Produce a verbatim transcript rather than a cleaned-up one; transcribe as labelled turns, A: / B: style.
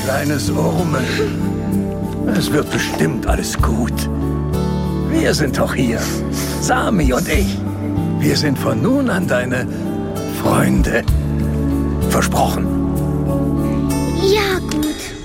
A: kleines Urmel. Es wird bestimmt alles gut. Wir sind doch hier, Sami und ich. Wir sind von nun an deine Freunde. Versprochen.
B: Ja, gut.